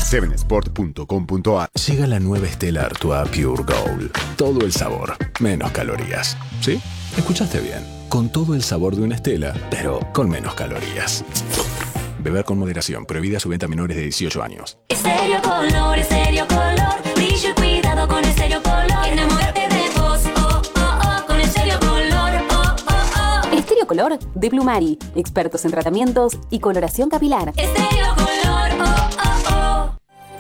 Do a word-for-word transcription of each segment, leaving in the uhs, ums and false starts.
seven sport punto com punto a r. Llega la nueva Stella Artois Pure Gold. Todo el sabor, menos calorías. ¿Sí? Escuchaste bien. Con todo el sabor de una Stella, pero con menos calorías. Beber con moderación. Prohibida su venta a menores de dieciocho años. Estéreo Color, Estéreo Color. Brillo y cuidado con Estéreo Color. Enamórate de vos, oh, oh, oh. Con Estéreo Color, oh, oh, oh. Estéreo Color de Plumari. Expertos en tratamientos y coloración capilar. Estéreo Color, oh, oh, oh.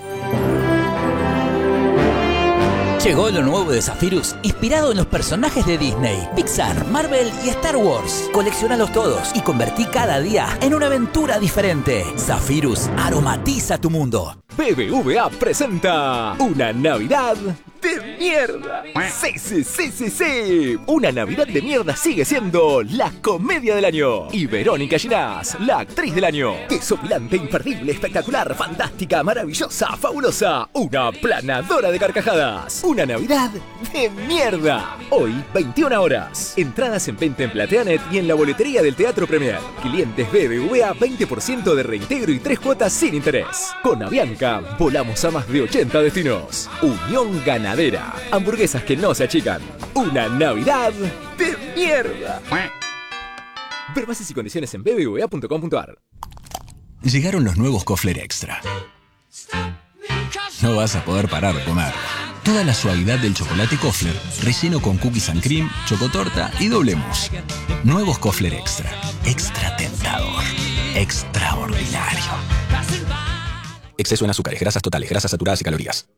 Llegó lo nuevo de Zephyrus, inspirado en los personajes de Disney, Pixar, Marvel y Star Wars. Colecciónalos todos y convertí cada día en una aventura diferente. Zephyrus aromatiza tu mundo. B B V A presenta una Navidad de mierda. Sí, sí, sí, sí, sí. Una Navidad de mierda sigue siendo la comedia del año. Y Verónica Ginás, la actriz del año. Desopilante, imperdible, espectacular, fantástica, maravillosa, fabulosa. Una planadora de carcajadas. Una Navidad de mierda. Hoy, veintiuna horas. Entradas en venta en Plateanet y en la boletería del Teatro Premier. Clientes B B V A, veinte por ciento de reintegro y tres cuotas sin interés. Con Avianca, volamos a más de ochenta destinos. Unión Ganadera. Hamburguesas que no se achican. Una Navidad de mierda. Ver bases y condiciones en b b v a punto com punto a r. Llegaron los nuevos Kofler Extra. No vas a poder parar de comer. Toda la suavidad del chocolate Kofler, relleno con cookies and cream, chocotorta y doble mousse. Nuevos Kofler Extra. Extra tentador. Extraordinario. Exceso en azúcares, grasas totales, grasas saturadas y calorías.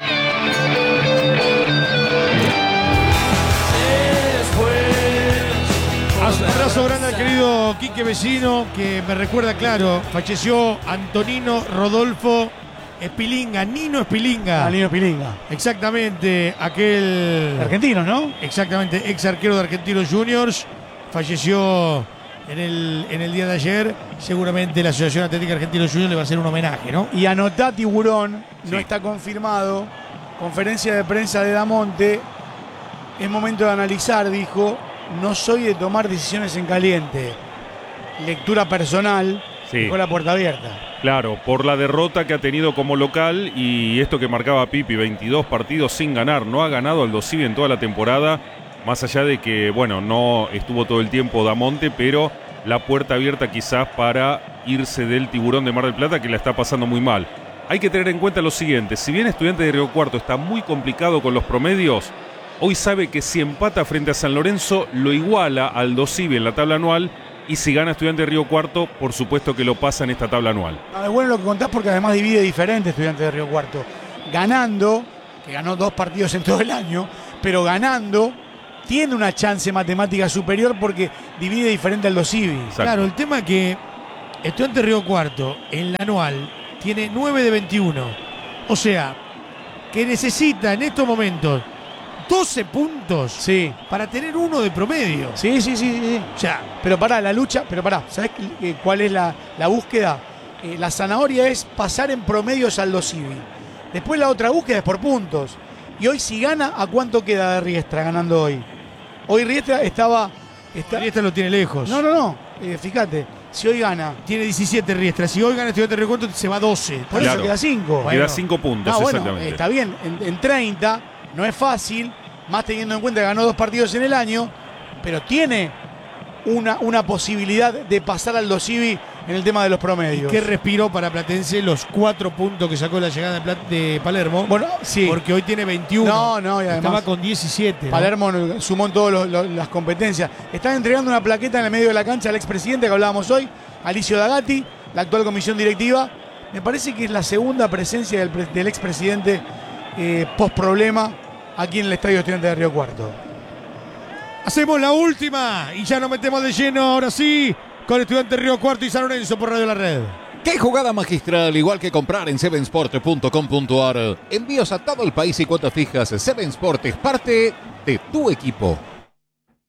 Un abrazo grande al querido Quique Vecino, que me recuerda, claro, falleció Antonino Rodolfo Espilinga, Nino Espilinga. Ah, Nino Espilinga. Exactamente, aquel... Argentino, ¿no? Exactamente, ex arquero de Argentinos Juniors. Falleció en el, en el día de ayer. Seguramente la Asociación Atlética Argentinos Juniors le va a hacer un homenaje, ¿no? Y anotá, Tiburón, sí. No está confirmado. Conferencia de prensa de Damonte. Es momento de analizar, dijo. No soy de tomar decisiones en caliente. Lectura personal. Sí. Con la puerta abierta. Claro, por la derrota que ha tenido como local y esto que marcaba Pipi, veintidós partidos sin ganar. No ha ganado Aldo Civi en toda la temporada. Más allá de que, bueno, no estuvo todo el tiempo Damonte, pero la puerta abierta quizás para irse del Tiburón de Mar del Plata, que la está pasando muy mal. Hay que tener en cuenta lo siguiente. Si bien Estudiantes de Río Cuarto está muy complicado con los promedios, hoy sabe que si empata frente a San Lorenzo, lo iguala al Aldo Civi en la tabla anual. Y si gana Estudiantes de Río Cuarto, por supuesto que lo pasa en esta tabla anual. Ah, es bueno lo que contás porque además divide diferente Estudiantes de Río Cuarto. Ganando, que ganó dos partidos en todo el año, pero ganando, tiene una chance matemática superior porque divide diferente al Aldo Civi. Claro, el tema es que Estudiantes de Río Cuarto en la anual tiene nueve de veintiuno. O sea, que necesita en estos momentos doce puntos, sí, para tener uno de promedio. Sí, sí, sí, sí. O sea, pero pará, la lucha, pero pará, ¿sabés cuál es la, la búsqueda? Eh, la zanahoria es pasar en promedios al Aldo Civi. Después la otra búsqueda es por puntos. Y hoy si gana, ¿a cuánto queda de Riestra ganando hoy? Hoy Riestra estaba... Está... Riestra lo tiene lejos. No, no, no. Eh, fíjate, si hoy gana... Tiene diecisiete Riestra. Si hoy gana Estudiantes de Río Cuarto, se va a doce. Por claro. eso queda cinco. Queda cinco puntos, no, bueno, exactamente. Está bien, en, en treinta no es fácil, más teniendo en cuenta que ganó dos partidos en el año, pero tiene una, una posibilidad de pasar al Aldo Civi en el tema de los promedios. ¿Y qué respiro para Platense los cuatro puntos que sacó la llegada de, Plat- de Palermo? Bueno, sí. Porque hoy tiene veintiuno. No, no, y además estaba con diecisiete. ¿no? Palermo sumó en todas las competencias. Están entregando una plaqueta en el medio de la cancha al expresidente que hablábamos hoy, Alicio D'Agati, la actual comisión directiva. Me parece que es la segunda presencia del, pre- del expresidente eh, post problema aquí en el Estadio Estudiantes de Río Cuarto. Hacemos la última y ya nos metemos de lleno, ahora sí, con Estudiantes de Río Cuarto y San Lorenzo por Radio La Red. ¡Qué jugada magistral! Igual que comprar en seven sport punto com punto a r. Envíos a todo el país y cuotas fijas. seven Sport es parte de tu equipo.